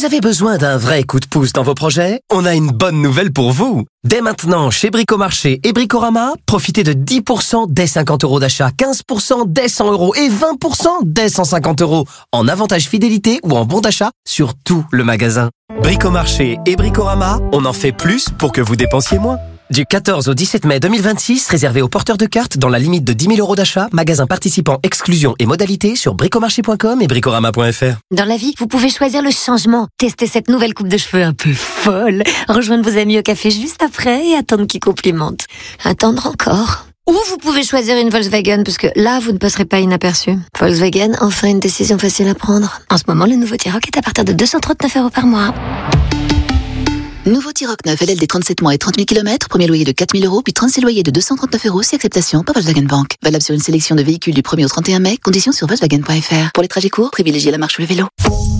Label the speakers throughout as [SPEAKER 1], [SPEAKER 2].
[SPEAKER 1] Vous avez besoin d'un vrai coup de pouce dans vos projets? On a une bonne nouvelle pour vous. Dès maintenant, chez Bricomarché et Bricorama, profitez de 10% dès 50 € d'achat, 15% dès 100 € et 20% dès 150 € en avantage fidélité ou en bon d'achat sur tout le magasin. Bricomarché et Bricorama, on en fait plus pour que vous dépensiez moins. Du 14 au 17 mai 2026, réservé aux porteurs de cartes dans la limite de 10 000 € d'achat, magasin participant, exclusion et modalités sur bricomarché.com et bricorama.fr.
[SPEAKER 2] Dans la vie, vous pouvez choisir le changement. Testez cette nouvelle coupe de cheveux un peu folle. Rejoindre vos amis au café juste après et attendre qu'ils complimentent. Attendre encore. Ou vous pouvez choisir une Volkswagen, parce que là, vous ne passerez pas inaperçu. Volkswagen, enfin une décision facile à prendre. En ce moment, le nouveau T-Roc est à partir de 239 € par mois.
[SPEAKER 3] Nouveau T-Roc 9, LLD 37 mois et 30 000 km, premier loyer de 4 000 €, puis 36 loyers de 239 € si acceptation par Volkswagen Bank. Valable sur une sélection de véhicules du 1er au 31 mai, conditions sur Volkswagen.fr. Pour les trajets courts, privilégiez la marche ou le vélo.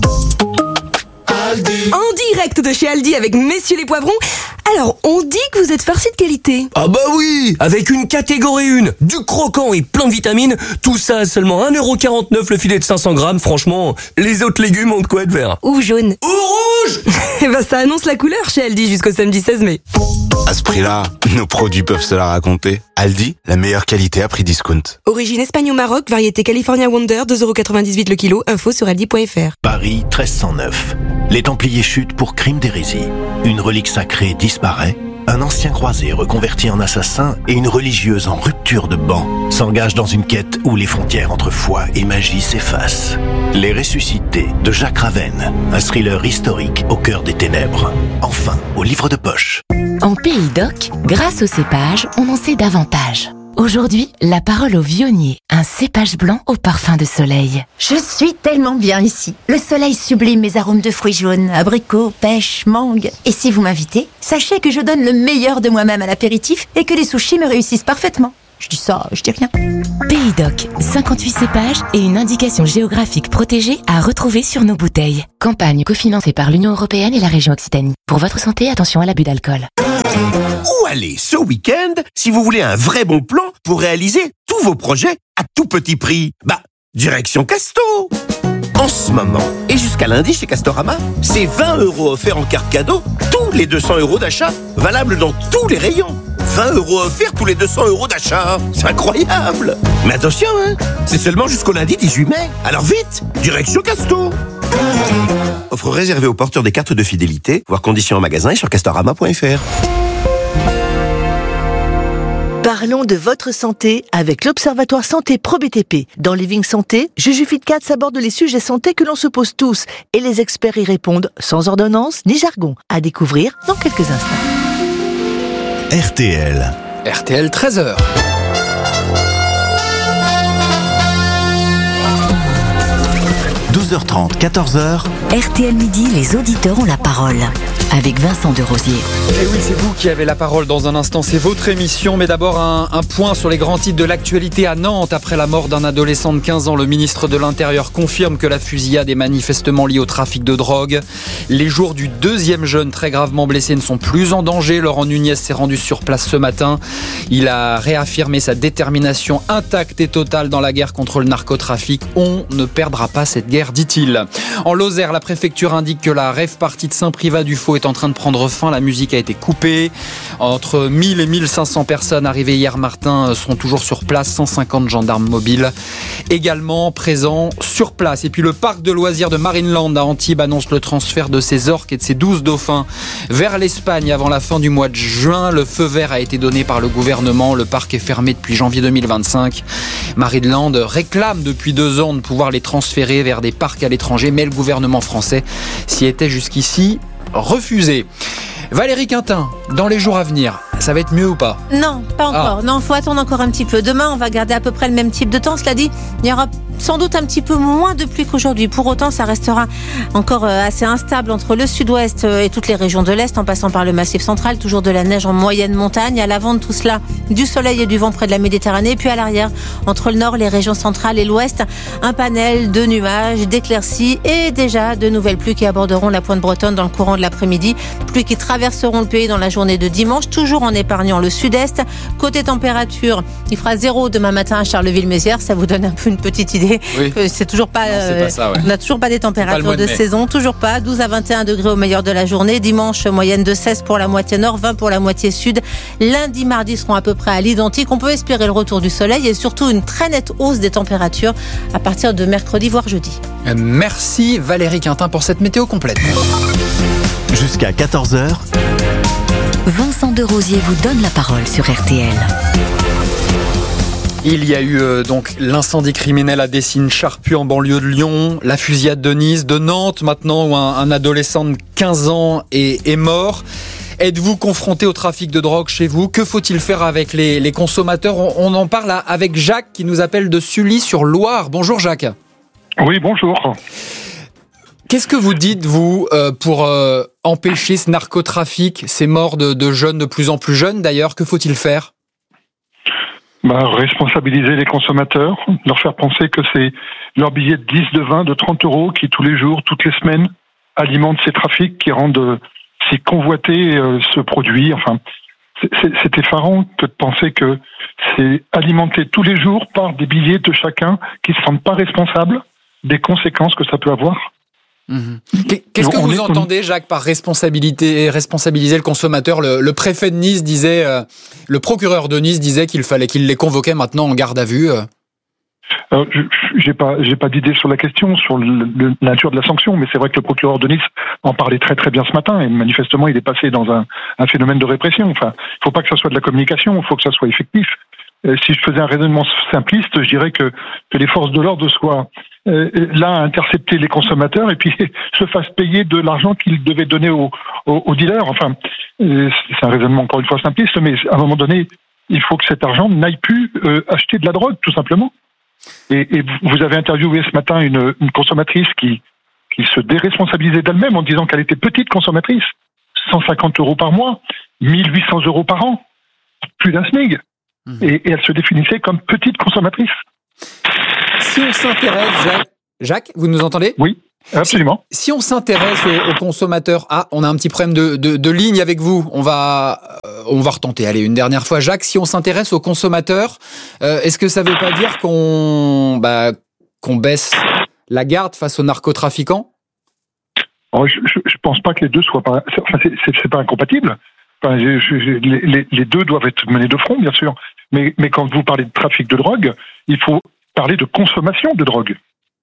[SPEAKER 4] En direct de chez Aldi avec Messieurs les Poivrons. Alors, on dit que vous êtes farcis de qualité.
[SPEAKER 5] Ah bah oui, avec une catégorie 1, du croquant et plein de vitamines, tout ça à seulement 1,49 € le filet de 500 grammes. Franchement, les autres légumes ont de quoi être verts.
[SPEAKER 4] Ou jaune.
[SPEAKER 5] Ou rouge.
[SPEAKER 4] Eh ben ça annonce la couleur chez Aldi jusqu'au samedi 16 mai.
[SPEAKER 6] À ce prix-là, nos produits peuvent se la raconter. Aldi, la meilleure qualité à prix discount.
[SPEAKER 4] Origine Espagne ou Maroc, variété California Wonder, 2,98 € le kilo, info sur aldi.fr.
[SPEAKER 7] Paris 1309. Les Templiers chutent pour crime d'hérésie. Une relique sacrée disparaît. Un ancien croisé reconverti en assassin et une religieuse en rupture de banc s'engagent dans une quête où les frontières entre foi et magie s'effacent. Les Ressuscités de Jacques Ravenne, un thriller historique au cœur des ténèbres. Enfin, au livre de poche.
[SPEAKER 8] En Pays d'Oc, grâce au cépage, on en sait davantage. Aujourd'hui, la parole au vionnier, un cépage blanc au parfum de soleil.
[SPEAKER 9] Je suis tellement bien ici. Le soleil sublime mes arômes de fruits jaunes, abricots, pêche, mangue. Et si vous m'invitez, sachez que je donne le meilleur de moi-même à l'apéritif et que les sushis me réussissent parfaitement. Je dis ça, je dis rien.
[SPEAKER 8] Pays d'Oc, 58 cépages et une indication géographique protégée à retrouver sur nos bouteilles. Campagne cofinancée par l'Union Européenne et la région Occitanie. Pour votre santé, attention à l'abus d'alcool.
[SPEAKER 10] Où aller ce week-end si vous voulez un vrai bon plan pour réaliser tous vos projets à tout petit prix? Direction Casto. En ce moment, et jusqu'à lundi chez Castorama, c'est 20 € offerts en carte cadeau, tous les 200 € d'achat, valable dans tous les rayons. 20 € offerts tous les 200 € d'achat. C'est incroyable. Mais attention, c'est seulement jusqu'au lundi 18 mai. Alors vite, direction Casto. Offre réservée aux porteurs des cartes de fidélité, voir conditions en magasin et sur castorama.fr.
[SPEAKER 11] Parlons de votre santé avec l'Observatoire Santé Pro BTP. Dans Living Santé, Juju Fitcat aborde les sujets santé que l'on se pose tous et les experts y répondent sans ordonnance ni jargon. À découvrir dans quelques instants.
[SPEAKER 7] RTL.
[SPEAKER 12] RTL 13h.
[SPEAKER 7] h 30, 14h.
[SPEAKER 2] RTL Midi, les auditeurs ont la parole. Avec Vincent de Rosier.
[SPEAKER 12] Et oui, c'est vous qui avez la parole dans un instant, c'est votre émission. Mais d'abord, un point sur les grands titres de l'actualité à Nantes. Après la mort d'un adolescent de 15 ans, le ministre de l'Intérieur confirme que la fusillade est manifestement liée au trafic de drogue. Les jours du deuxième jeune très gravement blessé ne sont plus en danger. Laurent Nunez s'est rendu sur place ce matin. Il a réaffirmé sa détermination intacte et totale dans la guerre contre le narcotrafic. On ne perdra pas cette guerre, dit-il. En Lozère, la préfecture indique que la rave-party de Saint-Privat-du-Faux est en train de prendre fin. La musique a été coupée. Entre 1000 et 1500 personnes arrivées hier matin sont toujours sur place. 150 gendarmes mobiles également présents sur place. Et puis le parc de loisirs de Marineland à Antibes annonce le transfert de ses orques et de ses 12 dauphins vers l'Espagne avant la fin du mois de juin. Le feu vert a été donné par le gouvernement. Le parc est fermé depuis janvier 2025. Marineland réclame depuis 2 ans de pouvoir les transférer vers des parcs à l'étranger, mais le gouvernement français s'y était jusqu'ici refusé. Valérie Quintin, dans les jours à venir, ça va être mieux ou pas?
[SPEAKER 13] Non, pas encore. Non, faut attendre encore un petit peu. Demain, on va garder à peu près le même type de temps. Cela dit, il y aura sans doute un petit peu moins de pluie qu'aujourd'hui. Pour autant, ça restera encore assez instable entre le sud-ouest et toutes les régions de l'est, en passant par le massif central. Toujours de la neige en moyenne montagne. À l'avant de tout cela, du soleil et du vent près de la Méditerranée. Puis à l'arrière, entre le nord, les régions centrales et l'ouest, un panel de nuages, d'éclaircies et déjà de nouvelles pluies qui aborderont la pointe bretonne dans le courant de l'après-midi. Pluies qui traverseront le pays dans la journée de dimanche, toujours en épargnant le sud-est. Côté température, il fera 0 demain matin à Charleville-Mézières. Ça vous donne un peu une petite idée.
[SPEAKER 12] Oui.
[SPEAKER 13] C'est toujours pas.
[SPEAKER 12] C'est pas ça, ouais.
[SPEAKER 13] On n'a toujours pas des
[SPEAKER 12] Pas le
[SPEAKER 13] températures
[SPEAKER 12] mois de
[SPEAKER 13] de
[SPEAKER 12] mai.
[SPEAKER 13] saison, toujours pas. 12 à 21 degrés au meilleur de la journée. Dimanche, moyenne de 16 pour la moitié nord, 20 pour la moitié sud. Lundi, mardi seront à peu près à l'identique. On peut espérer le retour du soleil et surtout une très nette hausse des températures à partir de mercredi voire jeudi.
[SPEAKER 12] Merci Valérie Quintin pour cette météo complète.
[SPEAKER 7] Jusqu'à 14h,
[SPEAKER 14] Vincent Derosier vous donne la parole sur RTL.
[SPEAKER 12] Il y a eu donc l'incendie criminel à Dessines-Charpieu en banlieue de Lyon, la fusillade de Nice, de Nantes maintenant où un adolescent de 15 ans est mort. Êtes-vous confronté au trafic de drogue chez vous ? Que faut-il faire avec les consommateurs ? On en parle avec Jacques qui nous appelle de Sully-sur-Loire. Bonjour Jacques.
[SPEAKER 15] Oui, bonjour.
[SPEAKER 12] Qu'est-ce que vous dites, vous, pour empêcher ce narcotrafic, ces morts de jeunes de plus en plus jeunes d'ailleurs ? Que faut-il faire ?
[SPEAKER 15] Responsabiliser les consommateurs, leur faire penser que c'est leur billet de 10, de 20, de 30 euros qui tous les jours, toutes les semaines, alimentent ces trafics qui rendent si convoité ce produit. Enfin, c'est effarant que de penser que c'est alimenté tous les jours par des billets de chacun qui ne se sentent pas responsables des conséquences que ça peut avoir.
[SPEAKER 12] Qu'est-ce que vous entendez, Jacques, par responsabiliser le consommateur ? Le préfet de Nice disait, le procureur de Nice disait qu'il fallait qu'il les convoquait maintenant en garde à vue.
[SPEAKER 15] J'ai pas d'idée sur la question, sur la nature de la sanction, mais c'est vrai que le procureur de Nice en parlait très très bien ce matin, et manifestement il est passé dans un phénomène de répression. Enfin, il faut pas que ça soit de la communication, il faut que ça soit effectif. Si je faisais un raisonnement simpliste, je dirais que les forces de l'ordre soient là à intercepter les consommateurs et puis se fassent payer de l'argent qu'ils devaient donner aux dealers. Enfin, c'est un raisonnement encore une fois simpliste, mais à un moment donné, il faut que cet argent n'aille plus acheter de la drogue, tout simplement. Et vous avez interviewé ce matin une consommatrice qui se déresponsabilisait d'elle-même en disant qu'elle était petite consommatrice. 150 euros par mois, 1800 euros par an, plus d'un SMIC. Et elle se définissait comme petite consommatrice.
[SPEAKER 12] Si on s'intéresse, Jacques, vous nous entendez ?
[SPEAKER 15] Oui, absolument.
[SPEAKER 12] Si on s'intéresse aux consommateurs, on a un petit problème de ligne avec vous. On va retenter. Allez, une dernière fois, Jacques. Si on s'intéresse aux consommateurs, est-ce que ça veut pas dire qu'on baisse la garde face aux narcotrafiquants ?
[SPEAKER 15] Je pense pas que les deux soient pas. Enfin, c'est pas incompatible. Enfin, les deux doivent être menés de front, bien sûr. Mais quand vous parlez de trafic de drogue, il faut parler de consommation de drogue.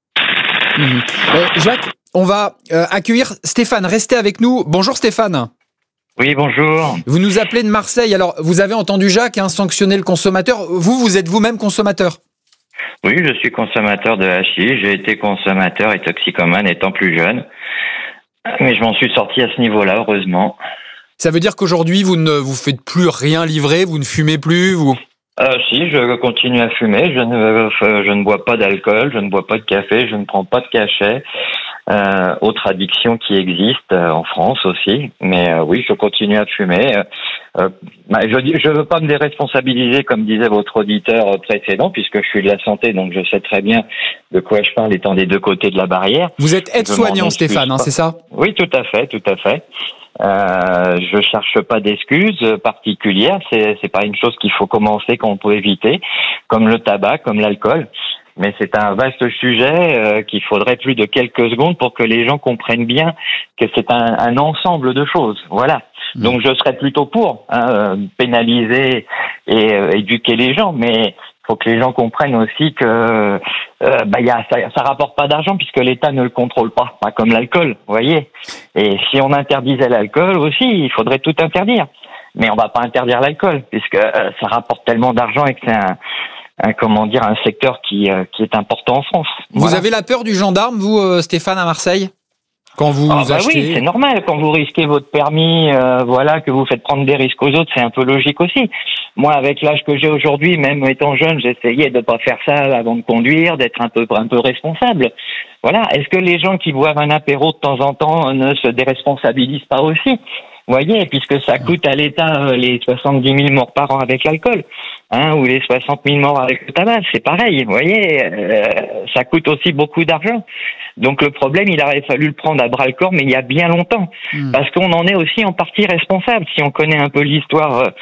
[SPEAKER 12] Jacques, on va accueillir Stéphane. Restez avec nous. Bonjour Stéphane.
[SPEAKER 16] Oui, bonjour.
[SPEAKER 12] Vous nous appelez de Marseille. Alors, vous avez entendu Jacques sanctionner le consommateur. Vous êtes vous-même consommateur ?
[SPEAKER 16] Oui, je suis consommateur de hashish. J'ai été consommateur et toxicomane étant plus jeune. Mais je m'en suis sorti à ce niveau-là, heureusement.
[SPEAKER 12] Ça veut dire qu'aujourd'hui, vous ne vous faites plus rien livrer, vous ne fumez plus, vous ?
[SPEAKER 16] Si, je continue à fumer. Je ne bois pas d'alcool, je ne bois pas de café, je ne prends pas de cachet. Autre addiction qui existe en France aussi. Mais oui, je continue à fumer. Je veux pas me déresponsabiliser, comme disait votre auditeur précédent, puisque je suis de la santé, donc je sais très bien de quoi je parle étant des deux côtés de la barrière.
[SPEAKER 12] Vous êtes aide-soignant, Stéphane, c'est ça ?
[SPEAKER 16] Oui, tout à fait. Je cherche pas d'excuses particulières. C'est pas une chose qu'il faut commencer, qu'on peut éviter, comme le tabac, comme l'alcool. Mais c'est un vaste sujet qu'il faudrait plus de quelques secondes pour que les gens comprennent bien que c'est un ensemble de choses. Voilà. Donc je serais plutôt pour pénaliser et éduquer les gens, mais faut que les gens comprennent aussi que ça rapporte pas d'argent puisque l'État ne le contrôle pas comme l'alcool, vous voyez. Et si on interdisait l'alcool aussi, il faudrait tout interdire. Mais on va pas interdire l'alcool puisque ça rapporte tellement d'argent et que c'est un secteur qui est important en France.
[SPEAKER 12] Vous avez la peur du gendarme, vous, Stéphane, à Marseille ? Quand vous achetez...
[SPEAKER 16] Oui, c'est normal. Quand vous risquez votre permis, que vous faites prendre des risques aux autres, c'est un peu logique aussi. Moi, avec l'âge que j'ai aujourd'hui, même étant jeune, j'essayais de pas faire ça avant de conduire, d'être un peu responsable. Voilà. Est-ce que les gens qui boivent un apéro de temps en temps ne se déresponsabilisent pas aussi ? Vous voyez, puisque ça coûte à l'État les 70 000 morts par an avec l'alcool, ou les 60 000 morts avec le tabac, c'est pareil. Vous voyez, ça coûte aussi beaucoup d'argent. Donc le problème, il aurait fallu le prendre à bras-le-corps, mais il y a bien longtemps, parce qu'on en est aussi en partie responsable. Si on connaît un peu l'histoire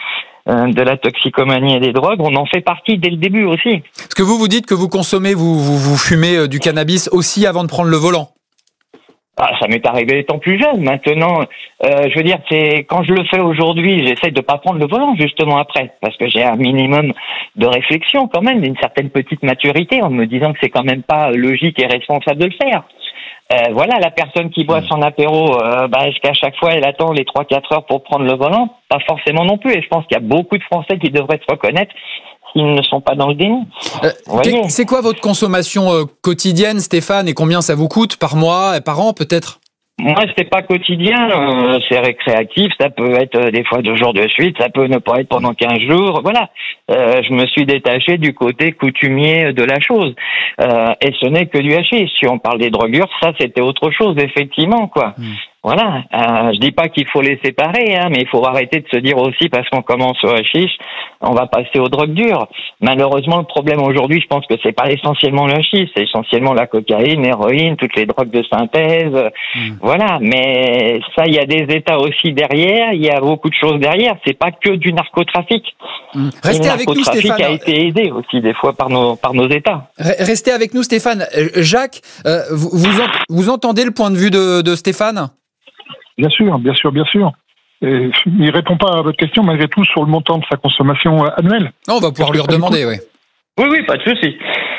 [SPEAKER 16] de la toxicomanie et des drogues, on en fait partie dès le début aussi.
[SPEAKER 12] Est-ce que vous dites que vous consommez, vous fumez du cannabis aussi avant de prendre le volant?
[SPEAKER 16] Ça m'est arrivé étant plus jeune. Maintenant, je veux dire, c'est quand je le fais aujourd'hui, j'essaie de pas prendre le volant justement après, parce que j'ai un minimum de réflexion quand même, d'une certaine petite maturité, en me disant que c'est quand même pas logique et responsable de le faire. Voilà, la personne qui boit son apéro, est-ce qu'à chaque fois elle attend les 3-4 heures pour prendre le volant? Pas forcément non plus. Et je pense qu'il y a beaucoup de Français qui devraient se reconnaître s'ils ne sont pas dans le déni.
[SPEAKER 12] C'est quoi votre consommation quotidienne, Stéphane, et combien ça vous coûte par mois et par an peut-être?
[SPEAKER 16] Moi, c'est pas quotidien, c'est récréatif, ça peut être des fois 2 jours de suite, ça peut ne pas être pendant 15 jours, voilà. Je me suis détaché du côté coutumier de la chose. Et ce n'est que du hashish. Si on parle des droguures, ça c'était autre chose, effectivement, quoi. Voilà, je dis pas qu'il faut les séparer, mais il faut arrêter de se dire aussi parce qu'on commence au hashish, on va passer aux drogues dures. Malheureusement, le problème aujourd'hui, je pense que c'est pas essentiellement le hashish, c'est essentiellement la cocaïne, l'héroïne, toutes les drogues de synthèse, voilà. Mais ça, il y a des États aussi derrière, il y a beaucoup de choses derrière. C'est pas que du narcotrafic.
[SPEAKER 12] Restez avec nous, Stéphane.
[SPEAKER 16] Le narcotrafic a été aidé aussi des fois par nos États.
[SPEAKER 12] Restez avec nous, Stéphane. Jacques, vous entendez le point de vue de Stéphane?
[SPEAKER 15] Bien sûr. Et il répond pas à votre question malgré tout sur le montant de sa consommation annuelle.
[SPEAKER 12] Non, on va pouvoir lui redemander, oui.
[SPEAKER 16] Oui, pas de souci.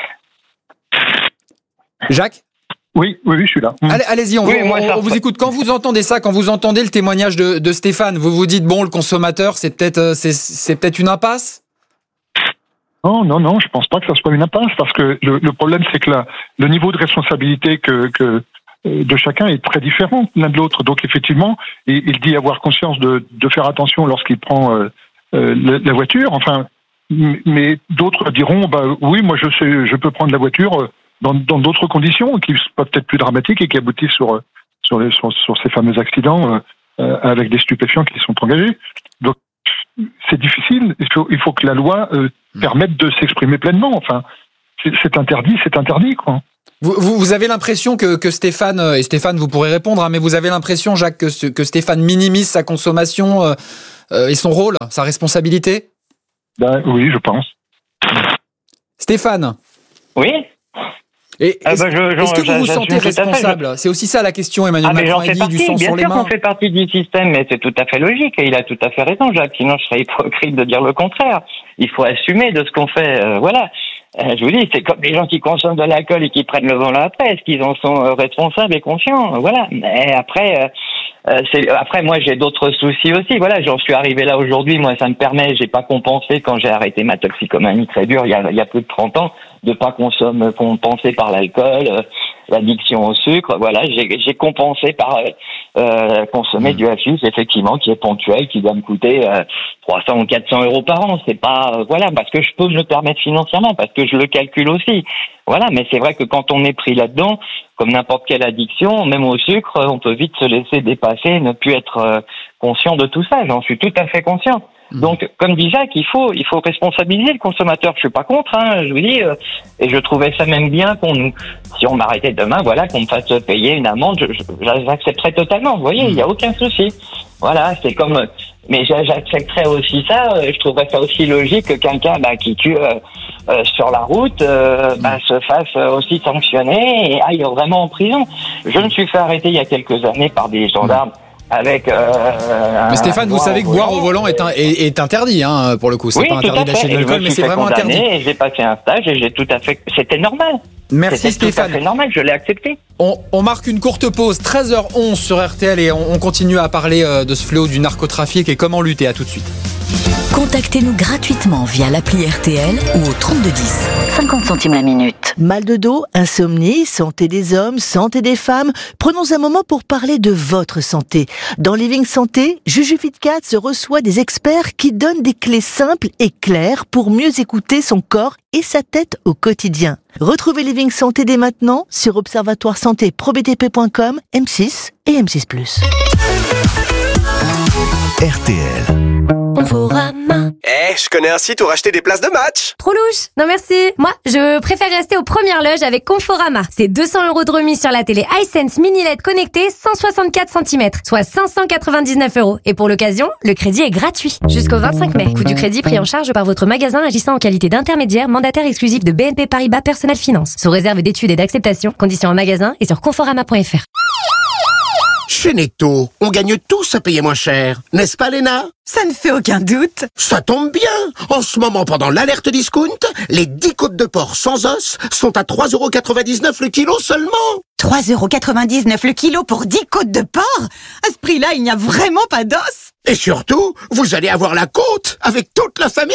[SPEAKER 12] Jacques?
[SPEAKER 15] Oui, je suis là.
[SPEAKER 12] Allez-y, on vous écoute. Quand vous entendez ça, quand vous entendez le témoignage de Stéphane, vous vous dites, bon, le consommateur, c'est peut-être une impasse?
[SPEAKER 15] Non, je pense pas que ça soit une impasse, parce que le problème, c'est que le niveau de responsabilité de chacun est très différent l'un de l'autre. Donc effectivement, il dit avoir conscience de faire attention lorsqu'il prend la voiture. Enfin, mais d'autres diront, oui, moi je peux prendre la voiture dans d'autres conditions qui peuvent être plus dramatiques et qui aboutissent sur ces fameux accidents avec des stupéfiants qui sont engagés. Donc c'est difficile. Il faut que la loi permette de s'exprimer pleinement. Enfin, c'est interdit, quoi.
[SPEAKER 12] Vous avez l'impression que Stéphane, et Stéphane vous pourrez répondre, mais vous avez l'impression, Jacques, que Stéphane minimise sa consommation et son rôle, sa responsabilité?
[SPEAKER 15] Oui, je pense.
[SPEAKER 12] Stéphane?
[SPEAKER 16] Oui.
[SPEAKER 12] Est-ce que vous vous sentez responsable? C'est aussi ça la question, Emmanuel Macron a dit, du sang sur les mains.
[SPEAKER 16] Bien sûr qu'on fait partie du système, mais c'est tout à fait logique, et il a tout à fait raison, Jacques, sinon je serais hypocrite de dire le contraire. Il faut assumer de ce qu'on fait, voilà. Je vous dis, c'est comme les gens qui consomment de l'alcool et qui prennent le volant après. Est-ce qu'ils en sont responsables et conscients? Voilà. Et après, moi, j'ai d'autres soucis aussi. Voilà, j'en suis arrivé là aujourd'hui. Moi, ça me permet, j'ai pas compensé quand j'ai arrêté ma toxicomanie très dure il y a plus de 30 ans, de pas compenser par l'alcool, l'addiction au sucre. Voilà, j'ai compensé par consommer du hashish, effectivement, qui est ponctuel, qui doit me coûter 300 ou 400 euros par an. C'est pas, parce que je peux me le permettre financièrement, parce que je le calcule aussi. Voilà, mais c'est vrai que quand on est pris là-dedans, comme n'importe quelle addiction, même au sucre, on peut vite se laisser dépasser et ne plus être conscient de tout ça. J'en suis tout à fait conscient. Donc, comme dit Jacques, il faut responsabiliser le consommateur. Je suis pas contre, je vous dis, et je trouvais ça même bien si on m'arrêtait demain, qu'on me fasse payer une amende, j'accepterais totalement. Vous voyez, il y a aucun souci. Voilà, c'est comme, mais j'accepterais aussi ça. Je trouverais ça aussi logique que quelqu'un qui tue sur la route se fasse aussi sanctionner et aille vraiment en prison. Je me suis fait arrêter il y a quelques années par des gendarmes.
[SPEAKER 12] Mais Stéphane, vous savez que boire au volant est interdit, pour le coup. C'est pas interdit d'acheter de l'alcool, mais c'est vraiment interdit.
[SPEAKER 16] J'ai passé un stage et c'était normal.
[SPEAKER 12] Merci Stéphane.
[SPEAKER 16] C'est normal, je l'ai accepté.
[SPEAKER 12] On marque une courte pause, 13h11 sur RTL, et on continue à parler de ce fléau du narcotrafic et comment lutter. À tout de suite.
[SPEAKER 14] Contactez-nous gratuitement via l'appli RTL ou au 3210. 50 centimes la minute.
[SPEAKER 11] Mal de dos, insomnie, santé des hommes, santé des femmes. Prenons un moment pour parler de votre santé. Dans Living Santé, Juju Fitcat reçoit des experts qui donnent des clés simples et claires pour mieux écouter son corps et sa tête au quotidien. Retrouvez Living Santé dès maintenant sur observatoire-santé-probtp.com, M6 et M6+.
[SPEAKER 7] RTL.
[SPEAKER 17] Conforama.
[SPEAKER 18] Je connais un site où racheter des places de match.
[SPEAKER 17] Trop louche. Non merci. Moi, je préfère rester aux premières loges avec Conforama. C'est 200 € de remise sur la télé iSense Mini LED connectée 164 cm, soit 599 €. Et pour l'occasion, le crédit est gratuit. Jusqu'au 25 mai. Coût du crédit pris en charge par votre magasin agissant en qualité d'intermédiaire mandataire exclusif de BNP Paribas Personnel Finance. Sous réserve d'études et d'acceptation. Conditions en magasin et sur conforama.fr.
[SPEAKER 10] Chez Netto, on gagne tous à payer moins cher. N'est-ce pas, Léna?
[SPEAKER 19] Ça ne fait aucun doute.
[SPEAKER 10] Ça tombe bien. En ce moment, pendant l'alerte discount, les 10 côtes de porc sans os sont à 3,99 € le kilo seulement.
[SPEAKER 19] 3,99 € le kilo pour 10 côtes de porc? À ce prix-là, il n'y a vraiment pas d'os.
[SPEAKER 10] Et surtout, vous allez avoir la côte avec toute la famille.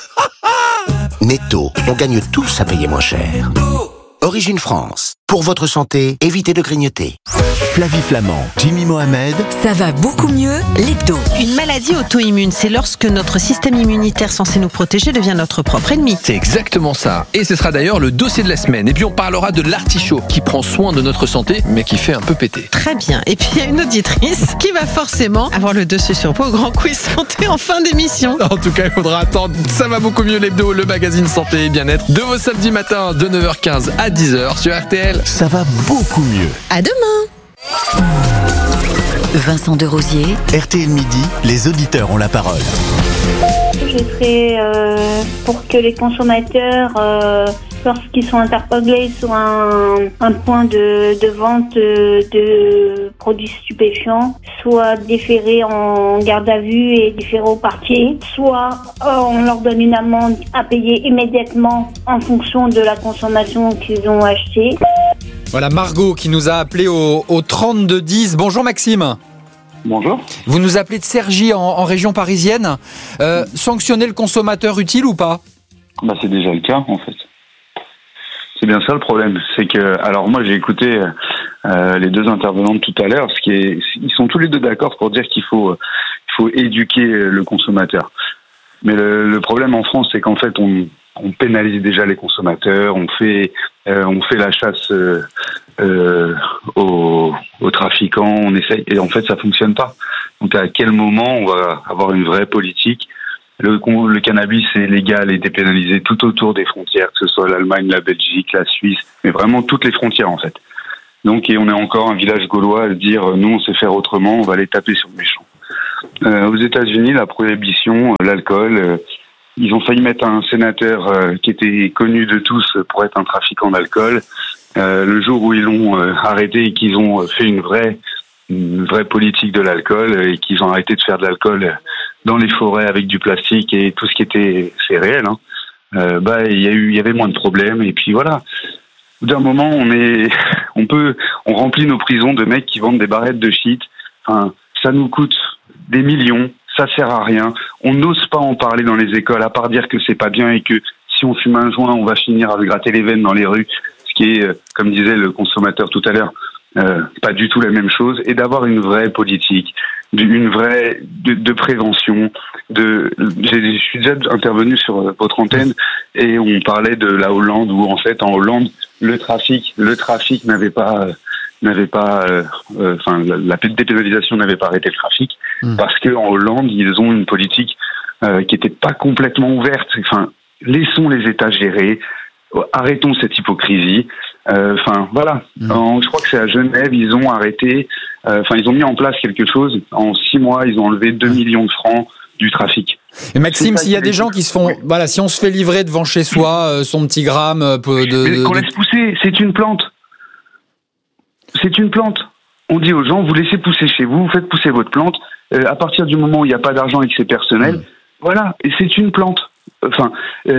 [SPEAKER 10] Netto, on gagne tous à payer moins cher. Origine France. Pour votre santé, évitez de grignoter.
[SPEAKER 7] Flavie Flamand, Jimmy Mohamed.
[SPEAKER 14] Ça va beaucoup mieux, l'hebdo.
[SPEAKER 11] Une maladie auto-immune, c'est lorsque notre système immunitaire censé nous protéger devient notre propre ennemi.
[SPEAKER 20] C'est exactement ça. Et ce sera d'ailleurs le dossier de la semaine. Et puis on parlera de l'artichaut qui prend soin de notre santé, mais qui fait un peu péter.
[SPEAKER 11] Très bien. Et puis il y a une auditrice qui va forcément avoir le dessus sur vous au grand quiz santé en fin d'émission.
[SPEAKER 20] En tout cas, il faudra attendre. Ça va beaucoup mieux, l'hebdo, le magazine santé et bien-être de vos samedis matins de 9h15 à 10h sur RTL.
[SPEAKER 7] Ça va beaucoup mieux.
[SPEAKER 11] À demain.
[SPEAKER 14] Vincent Derosier.
[SPEAKER 7] RTL Midi, les auditeurs ont la parole.
[SPEAKER 21] Je serai pour que les consommateurs, lorsqu'ils sont interpellés sur un point de vente de produits stupéfiants, soit déférés en garde à vue et déférés au parquet, soit on leur donne une amende à payer immédiatement en fonction de la consommation qu'ils ont achetée.
[SPEAKER 12] Voilà Margot qui nous a appelé au 3210. Bonjour Maxime.
[SPEAKER 22] Bonjour.
[SPEAKER 12] Vous nous appelez de Cergy en région parisienne. Sanctionner le consommateur utile ou pas?
[SPEAKER 22] C'est déjà le cas en fait. C'est bien ça le problème. C'est que, alors moi j'ai écouté les deux intervenantes tout à l'heure, ils sont tous les deux d'accord pour dire qu'il faut éduquer le consommateur. Mais le problème en France, c'est qu'en fait on pénalise déjà les consommateurs, on fait la chasse aux trafiquants, on essaye, et en fait ça fonctionne pas. Donc à quel moment on va avoir une vraie politique? Le cannabis est légal et dépénalisé tout autour des frontières, que ce soit l'Allemagne, la Belgique, la Suisse, mais vraiment toutes les frontières en fait. Donc et on est encore un village gaulois à se dire nous on sait faire autrement, on va aller taper sur le méchant. Aux États-Unis, la prohibition, l'alcool. Ils ont failli mettre un sénateur qui était connu de tous pour être un trafiquant d'alcool. Le jour où ils l'ont arrêté et qu'ils ont fait une vraie politique de l'alcool et qu'ils ont arrêté de faire de l'alcool dans les forêts avec du plastique et tout ce qui était, c'est réel, hein. Il y avait moins de problèmes et puis voilà. Au bout d'un moment, on remplit nos prisons de mecs qui vendent des barrettes de shit. Enfin, ça nous coûte des millions. Ça sert à rien. On n'ose pas en parler dans les écoles, à part dire que c'est pas bien et que si on fume un joint, on va finir à se gratter les veines dans les rues. Ce qui est, comme disait le consommateur tout à l'heure, pas du tout la même chose. Et d'avoir une vraie politique, une vraie de prévention. Je suis déjà intervenu sur votre antenne et on parlait de la Hollande où en fait en Hollande le trafic n'avait pas. La dépénalisation n'avait pas arrêté le trafic parce que en Hollande ils ont une politique qui était pas complètement ouverte. Enfin, laissons les États gérer, arrêtons cette hypocrisie. Voilà. Je crois que c'est à Genève, ils ont arrêté. Ils ont mis en place quelque chose. En 6 mois, ils ont enlevé 2 millions de francs du trafic.
[SPEAKER 12] Et Maxime, s'il y a des gens qui se font, si on se fait livrer devant chez soi son petit gramme
[SPEAKER 22] qu'on laisse pousser, c'est une plante. C'est une plante. On dit aux gens, vous laissez pousser chez vous, vous faites pousser votre plante. À partir du moment où il n'y a pas d'argent et que c'est personnel, voilà, et c'est une plante. Et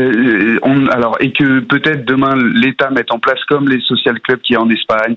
[SPEAKER 22] que peut-être demain l'État mette en place comme les social clubs qu'il y a en Espagne,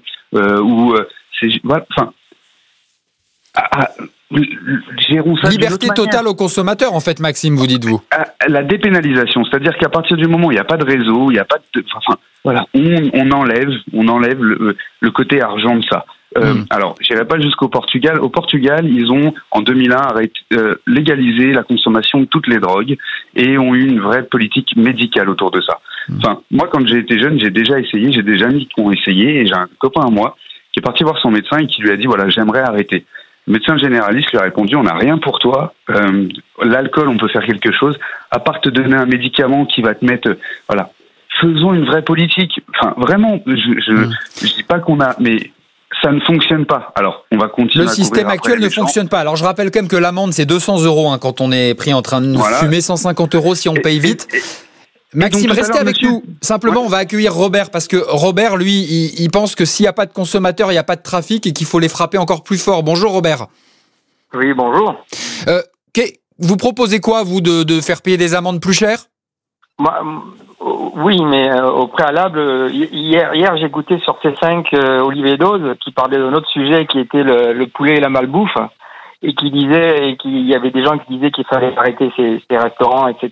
[SPEAKER 22] gérons ça.
[SPEAKER 12] Liberté totale aux consommateurs, en fait, Maxime, vous dites-vous.
[SPEAKER 22] La dépénalisation, c'est-à-dire qu'à partir du moment où il n'y a pas de réseau, il n'y a pas de, on enlève le côté argent de ça. Alors, j'irai pas jusqu'au Portugal. Au Portugal, ils ont en 2001 légalisé la consommation de toutes les drogues et ont eu une vraie politique médicale autour de ça. Moi, quand j'ai été jeune, j'ai déjà essayé, j'ai des amis qui ont essayé et j'ai un copain à moi qui est parti voir son médecin et qui lui a dit voilà, j'aimerais arrêter. Le médecin généraliste lui a répondu, on n'a rien pour toi. L'alcool, on peut faire quelque chose. À part te donner un médicament qui va te mettre... voilà. Faisons une vraie politique. Enfin, vraiment, je dis pas qu'on a... mais ça ne fonctionne pas. Alors, on va continuer.
[SPEAKER 12] Le système actuel ne fonctionne pas. Alors, je rappelle quand même que l'amende, c'est 200 € quand on est pris en train de fumer, 150 € si on paye vite. Maxime, restez avec nous. Simplement, on va accueillir Robert, parce que Robert, lui, il pense que s'il n'y a pas de consommateurs, il n'y a pas de trafic et qu'il faut les frapper encore plus fort. Bonjour Robert.
[SPEAKER 1] Oui, bonjour.
[SPEAKER 12] Vous proposez quoi, vous, de faire payer des amendes plus chères ?
[SPEAKER 1] Oui, mais au préalable, hier j'ai goûté sur C5 Olivier Dose qui parlait d'un autre sujet qui était le poulet et la malbouffe et qu'il y avait des gens qui disaient qu'il fallait arrêter ces restaurants, etc.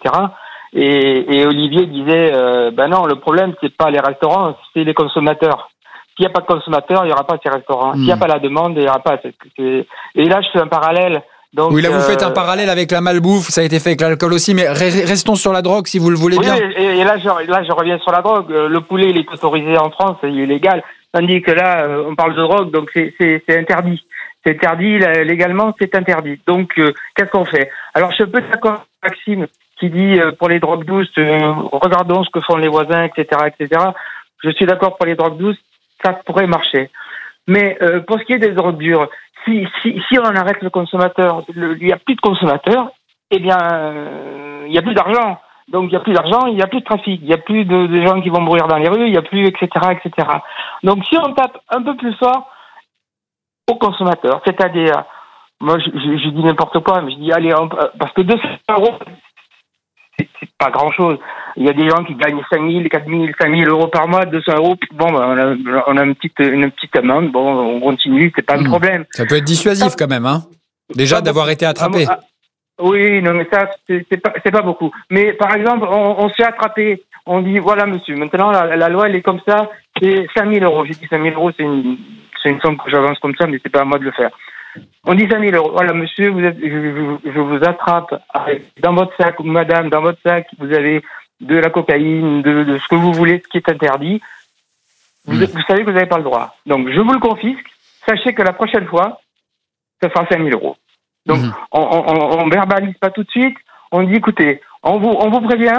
[SPEAKER 1] Et Olivier disait, non, le problème c'est pas les restaurants, c'est les consommateurs. S'il n'y a pas de consommateurs, il n'y aura pas ces restaurants. S'il n'y a pas la demande, il n'y aura pas. Et là, je fais un parallèle. Donc,
[SPEAKER 12] oui, là, vous faites un parallèle avec la malbouffe, ça a été fait avec l'alcool aussi, mais restons sur la drogue, si vous le voulez bien.
[SPEAKER 1] Et là, je reviens sur la drogue. Le poulet, il est autorisé en France, il est légal. Tandis que là, on parle de drogue, donc c'est interdit. C'est interdit, légalement, c'est interdit. Donc, qu'est-ce qu'on fait? Alors, je suis un peu d'accord avec Maxime, qui dit, pour les drogues douces, regardons ce que font les voisins, etc., etc. Je suis d'accord pour les drogues douces, ça pourrait marcher. Mais, pour ce qui est des drogues dures, si on arrête le consommateur, il n'y a plus de consommateurs, eh bien, il n'y a plus d'argent. Donc, il n'y a plus d'argent, il n'y a plus de trafic, il n'y a plus de gens qui vont mourir dans les rues, il n'y a plus, etc., etc. Donc, si on tape un peu plus fort aux consommateurs, c'est-à-dire, moi, je dis n'importe quoi, mais je dis, allez, parce que 200 €, c'est pas grand-chose. Il y a des gens qui gagnent 5 000, 4 000, 5 000 € par mois, 200 €. Bon, on a une petite amende. Bon, on continue, c'est pas un problème.
[SPEAKER 12] Ça peut être dissuasif quand même, hein. Déjà d'avoir été attrapé.
[SPEAKER 1] Oui, non, mais ça, c'est pas beaucoup. Mais par exemple, on se fait attraper. On dit, voilà, monsieur, maintenant la loi elle est comme ça. C'est 5 000 €. J'ai dit 5 000 €, c'est une somme que j'avance comme ça, mais c'est pas à moi de le faire. On dit 5 000 €. Voilà, monsieur, je vous attrape dans votre sac, madame, dans votre sac, vous avez de la cocaïne, de ce que vous voulez, ce qui est interdit. Vous savez que vous n'avez pas le droit. Donc, je vous le confisque. Sachez que la prochaine fois, ça fera 5 000 €. Donc, on verbalise pas tout de suite. On dit, écoutez, on vous prévient,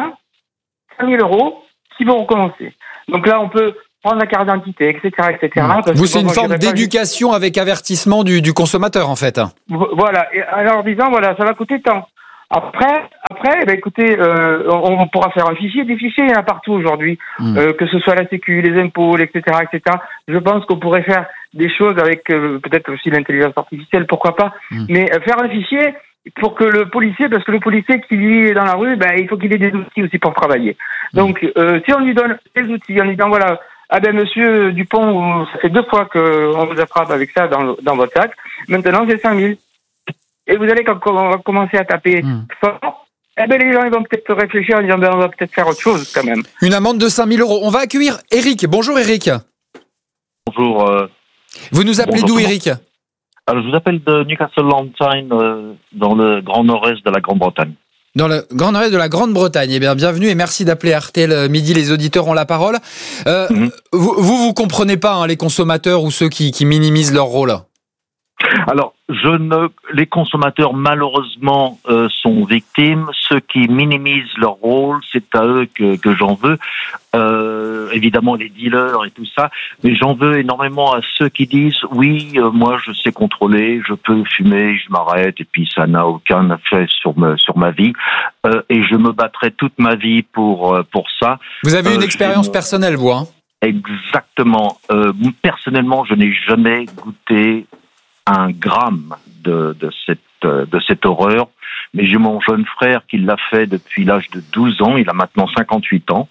[SPEAKER 1] 5 000 € si vous recommencez. Donc là, on peut prendre la carte d'identité, etc., etc.
[SPEAKER 12] Vous, c'est une forme d'éducation avec avertissement du consommateur, en fait.
[SPEAKER 1] Voilà. Et en leur disant, voilà, ça va coûter tant. Après, écoutez, on pourra faire un fichier. Des fichiers, il y en a partout aujourd'hui. Que ce soit la Sécu, les impôts, etc., etc. Je pense qu'on pourrait faire des choses avec peut-être aussi l'intelligence artificielle, pourquoi pas. Mais faire un fichier pour que le policier, parce que le policier qui est dans la rue, il faut qu'il ait des outils aussi pour travailler. Donc, si on lui donne des outils, en lui disant, voilà, monsieur Dupont, ça fait 2 fois qu'on vous attrape avec ça dans votre sac. Maintenant, c'est 5 000. Et vous allez, quand on va commencer à taper fort, les gens ils vont peut-être réfléchir en disant, on va peut-être faire autre chose quand même.
[SPEAKER 12] Une amende de 5 000 €. On va accueillir Eric. Bonjour Eric.
[SPEAKER 3] Bonjour.
[SPEAKER 12] Vous nous appelez d'où, Eric?
[SPEAKER 3] Alors, je vous appelle de Newcastle-on-Tyne, dans le Grand Nord-Est de la Grande-Bretagne.
[SPEAKER 12] Dans le Grand Nord-Est de la Grande-Bretagne. Eh bien, bienvenue et merci d'appeler RTL Midi. Les auditeurs ont la parole. Vous comprenez pas les consommateurs ou ceux qui minimisent leur rôle?
[SPEAKER 3] Alors, les consommateurs, malheureusement, sont victimes. Ceux qui minimisent leur rôle, c'est à eux que j'en veux. Évidemment, les dealers et tout ça. Mais j'en veux énormément à ceux qui disent, oui, moi, je sais contrôler, je peux fumer, je m'arrête, et puis ça n'a aucun effet sur ma vie. Et je me battrai toute ma vie pour ça.
[SPEAKER 12] Vous avez une expérience personnelle, vous, hein?
[SPEAKER 3] Exactement. Personnellement, je n'ai jamais goûté un gramme de cette horreur, mais j'ai mon jeune frère qui l'a fait depuis l'âge de 12 ans, il a maintenant 58 ans,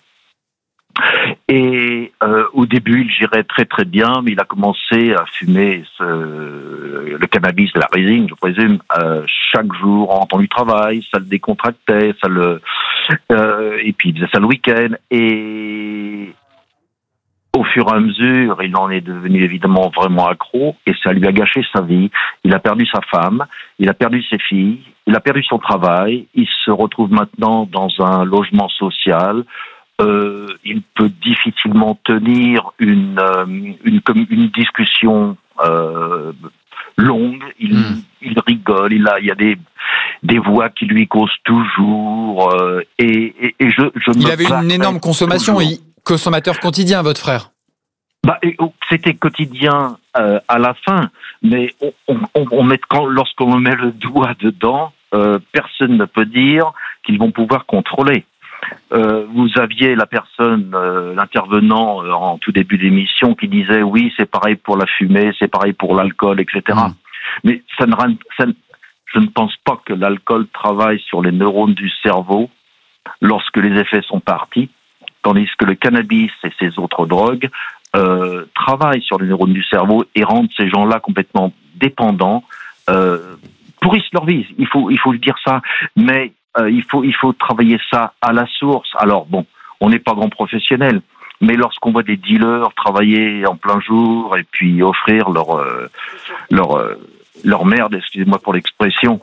[SPEAKER 3] et au début il gérait très très bien, mais il a commencé à fumer le cannabis de la résine, je présume, chaque jour en rentrant du travail, ça le décontractait, et puis il faisait ça le week-end, et au fur et à mesure, il en est devenu évidemment vraiment accro et ça lui a gâché sa vie. Il a perdu sa femme, il a perdu ses filles, il a perdu son travail, il se retrouve maintenant dans un logement social. Il peut difficilement tenir une discussion longue. Il il rigole, il y a des voix qui lui causent toujours, et je
[SPEAKER 12] il avait une énorme consommation, consommateur quotidien, votre frère.
[SPEAKER 3] C'était quotidien à la fin, mais lorsqu'on met le doigt dedans, personne ne peut dire qu'ils vont pouvoir contrôler. Vous aviez la personne, l'intervenant en tout début d'émission, qui disait oui, c'est pareil pour la fumée, c'est pareil pour l'alcool, etc. Mais je ne pense pas que l'alcool travaille sur les neurones du cerveau lorsque les effets sont partis, tandis que le cannabis et ces autres drogues travaillent sur les neurones du cerveau et rendent ces gens-là complètement dépendants, pourrissent leur vie. Il faut le dire ça, mais il faut travailler ça à la source. Alors bon, on n'est pas grand professionnel, mais lorsqu'on voit des dealers travailler en plein jour et puis offrir leur merde, excusez-moi pour l'expression,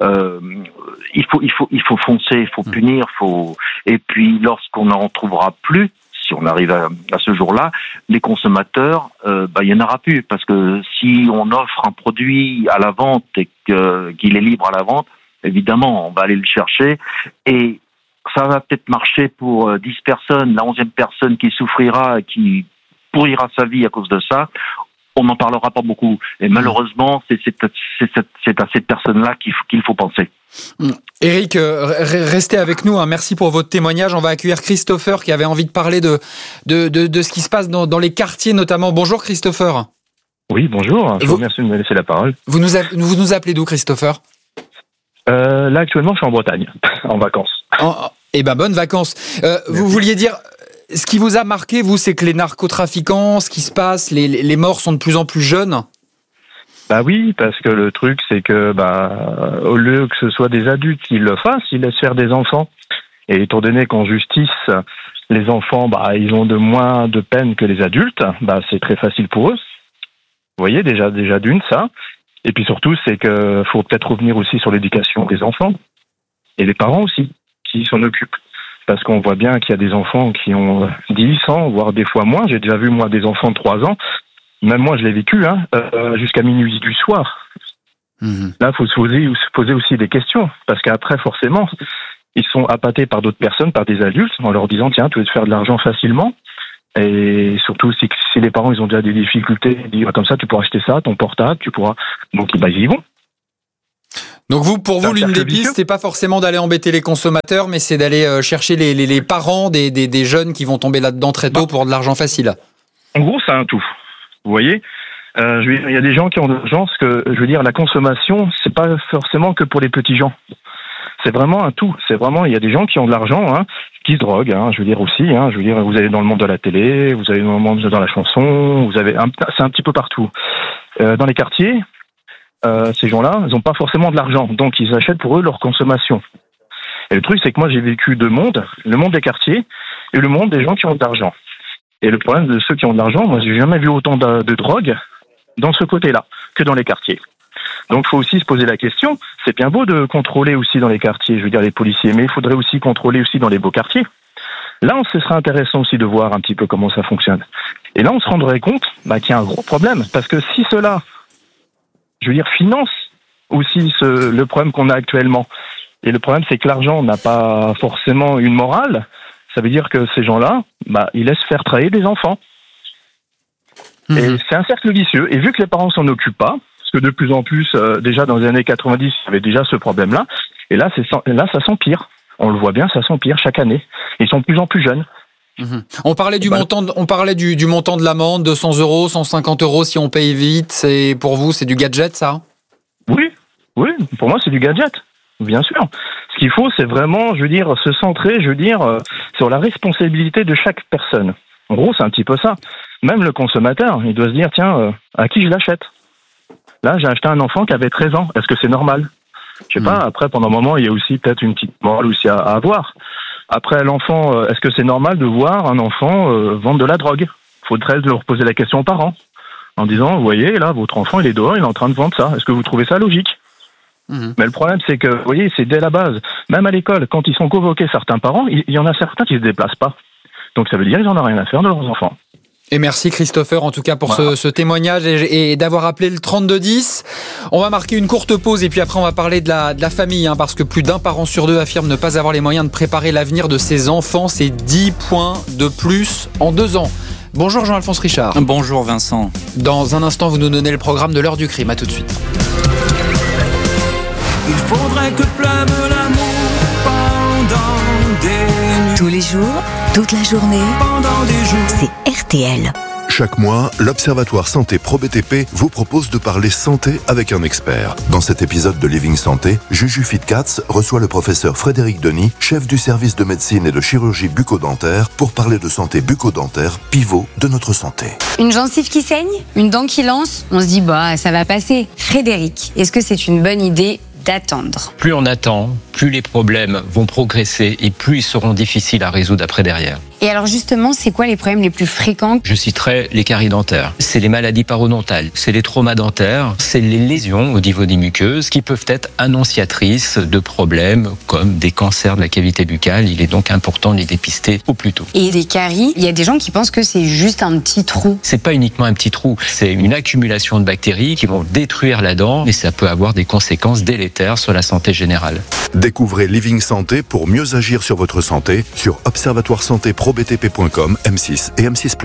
[SPEAKER 3] il faut foncer, il faut punir, et puis lorsqu'on n'en trouvera plus, si on arrive à ce jour-là, les consommateurs, il y en aura plus, parce que si on offre un produit à la vente et qu'il est libre à la vente, évidemment, on va aller le chercher, et ça va peut-être marcher pour 10 personnes, la 11e personne qui souffrira, qui pourrira sa vie à cause de ça, on n'en parlera pas beaucoup. Et malheureusement, c'est à cette personne-là qu'il faut penser.
[SPEAKER 12] Eric, restez avec nous. Merci pour votre témoignage. On va accueillir Christopher qui avait envie de parler de ce qui se passe dans les quartiers notamment. Bonjour Christopher.
[SPEAKER 5] Oui, bonjour. Je vous remercie de me laisser la parole.
[SPEAKER 12] Vous nous appelez d'où, Christopher ?
[SPEAKER 5] Là, actuellement, je suis en Bretagne, en vacances.
[SPEAKER 12] Bonnes vacances. Vous vouliez dire... Ce qui vous a marqué, vous, c'est que les narcotrafiquants, ce qui se passe, les morts sont de plus en plus jeunes ?
[SPEAKER 5] Oui, parce que le truc, c'est que au lieu que ce soit des adultes qui le fassent, ils laissent faire des enfants. Et étant donné qu'en justice, les enfants, ils ont de moins de peine que les adultes, c'est très facile pour eux. Vous voyez, déjà d'une, ça. Et puis surtout, c'est que faut peut-être revenir aussi sur l'éducation des enfants. Et les parents aussi, qui s'en occupent. Parce qu'on voit bien qu'il y a des enfants qui ont 10 ans, voire des fois moins. J'ai déjà vu, moi, des enfants de 3 ans. Même moi, je l'ai vécu, jusqu'à minuit du soir. Là, il faut se poser aussi des questions. Parce qu'après, forcément, ils sont appâtés par d'autres personnes, par des adultes, en leur disant, tiens, tu veux te faire de l'argent facilement. Et surtout, si les parents, ils ont déjà des difficultés, ils disent, comme ça, tu pourras acheter ça, ton portable, tu pourras... Donc, ils y vont.
[SPEAKER 12] Donc pour vous, l'une des pistes, c'est pas forcément d'aller embêter les consommateurs, mais c'est d'aller chercher les parents des jeunes qui vont tomber là-dedans très tôt pour de l'argent facile.
[SPEAKER 5] En gros, c'est un tout. Vous voyez, il y a des gens qui ont de l'argent, la consommation, c'est pas forcément que pour les petits gens. C'est vraiment un tout. C'est vraiment, il y a des gens qui ont de l'argent, qui se droguent, aussi. Vous allez dans le monde de la télé, vous allez dans le monde de la chanson, c'est un petit peu partout. Dans les quartiers. Ces gens-là, ils n'ont pas forcément de l'argent, donc ils achètent pour eux leur consommation. Et le truc, c'est que moi, j'ai vécu deux mondes, le monde des quartiers et le monde des gens qui ont de l'argent. Et le problème de ceux qui ont de l'argent, moi, j'ai jamais vu autant de drogue dans ce côté-là que dans les quartiers. Donc, il faut aussi se poser la question, c'est bien beau de contrôler aussi dans les quartiers, les policiers, mais il faudrait aussi contrôler aussi dans les beaux quartiers. Là, ce serait intéressant aussi de voir un petit peu comment ça fonctionne. Et là, on se rendrait compte qu'il y a un gros problème, parce que si cela... finance aussi le problème qu'on a actuellement. Et le problème, c'est que l'argent n'a pas forcément une morale. Ça veut dire que ces gens-là, ils laissent faire travailler des enfants. Et c'est un cercle vicieux. Et vu que les parents s'en occupent pas, parce que de plus en plus, déjà dans les années 90, il y avait déjà ce problème-là. Et là, ça s'empire. On le voit bien, ça s'empire chaque année. Ils sont de plus en plus jeunes.
[SPEAKER 12] On parlait du montant de l'amende, 200 €, 150 € si on paye vite. Pour vous, c'est du gadget, ça ?
[SPEAKER 5] Oui, pour moi, c'est du gadget, bien sûr. Ce qu'il faut, c'est vraiment, se centrer, sur la responsabilité de chaque personne. En gros, c'est un petit peu ça. Même le consommateur, il doit se dire, tiens, à qui je l'achète ? Là, j'ai acheté un enfant qui avait 13 ans. Est-ce que c'est normal ? Je sais pas, après, pendant un moment, il y a aussi peut-être une petite morale aussi à avoir. Après, l'enfant, est-ce que c'est normal de voir un enfant vendre de la drogue ? Faudrait leur poser la question aux parents, en disant, vous voyez, là, votre enfant, il est dehors, il est en train de vendre ça. Est-ce que vous trouvez ça logique ? Mais le problème, c'est que, vous voyez, c'est dès la base. Même à l'école, quand ils sont convoqués certains parents, il y en a certains qui se déplacent pas. Donc ça veut dire qu'ils n'en ont rien à faire de leurs enfants.
[SPEAKER 12] Et merci Christopher en tout cas pour ce témoignage et d'avoir appelé le 3210. On va marquer une courte pause et puis après on va parler de la famille, parce que plus d'un parent sur deux affirme ne pas avoir les moyens de préparer l'avenir de ses enfants. C'est 10 points de plus en 2 ans. Bonjour Jean-Alphonse Richard.
[SPEAKER 4] Bonjour Vincent.
[SPEAKER 12] Dans un instant vous nous donnez le programme de l'heure du crime. À tout de suite.
[SPEAKER 6] Il faudrait que pleuve l'amour pendant des nuits.
[SPEAKER 14] Tous les jours, toute la journée,
[SPEAKER 6] Pendant des jours.
[SPEAKER 14] c'est RTL.
[SPEAKER 23] Chaque mois, l'Observatoire Santé ProBTP vous propose de parler santé avec un expert. Dans cet épisode de Living Santé, Juju Fitcats reçoit le professeur Frédéric Denis, chef du service de médecine et de chirurgie bucco-dentaire, pour parler de santé bucco-dentaire, pivot de notre santé.
[SPEAKER 24] Une gencive qui saigne, une dent qui lance, on se dit ça va passer. Frédéric, est-ce que c'est une bonne idée d'attendre?
[SPEAKER 25] Plus on attend, plus les problèmes vont progresser et plus ils seront difficiles à résoudre après derrière.
[SPEAKER 24] Et alors justement, c'est quoi les problèmes les plus fréquents?
[SPEAKER 25] Je citerai les caries dentaires. C'est les maladies parodontales, c'est les traumas dentaires, c'est les lésions au niveau des muqueuses qui peuvent être annonciatrices de problèmes comme des cancers de la cavité buccale. Il est donc important de les dépister au plus tôt.
[SPEAKER 24] Et des caries, il y a des gens qui pensent que c'est juste un petit trou.
[SPEAKER 25] C'est pas uniquement un petit trou, c'est une accumulation de bactéries qui vont détruire la dent et ça peut avoir des conséquences délétères sur la santé générale.
[SPEAKER 23] Découvrez Living Santé pour mieux agir sur votre santé sur observatoiresantéprobtp.com, M6 et M6+.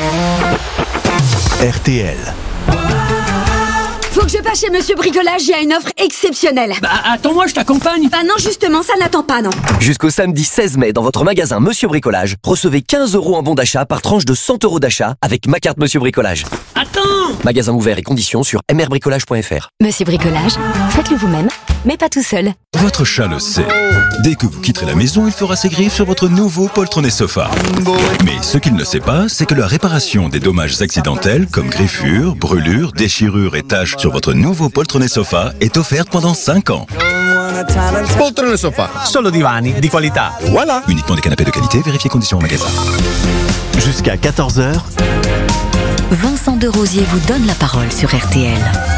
[SPEAKER 7] RTL.
[SPEAKER 26] Faut que je passe chez Monsieur Bricolage, il y a une offre exceptionnelle.
[SPEAKER 27] Attends-moi, je t'accompagne.
[SPEAKER 26] Non, justement, ça n'attend pas, non.
[SPEAKER 28] Jusqu'au samedi 16 mai, dans votre magasin Monsieur Bricolage, recevez 15 € en bon d'achat par tranche de 100 € d'achat avec ma carte Monsieur Bricolage.
[SPEAKER 27] Attends!
[SPEAKER 28] Magasin ouvert et conditions sur mrbricolage.fr.
[SPEAKER 14] Monsieur Bricolage, faites-le vous-même, mais pas tout seul.
[SPEAKER 29] Votre chat le sait. Dès que vous quitterez la maison, il fera ses griffes sur votre nouveau poltronné sofa. Mais ce qu'il ne sait pas, c'est que la réparation des dommages accidentels, comme griffures, brûlures, déchirures et taches sur votre nouveau poltronné sofa, est offerte pendant 5 ans.
[SPEAKER 10] Poltrone sofa, solo divani di qualità. Voilà.
[SPEAKER 29] Uniquement des canapés de qualité, vérifiez conditions au magasin.
[SPEAKER 7] Jusqu'à 14h,
[SPEAKER 14] Vincent de Rosier vous donne la parole sur RTL.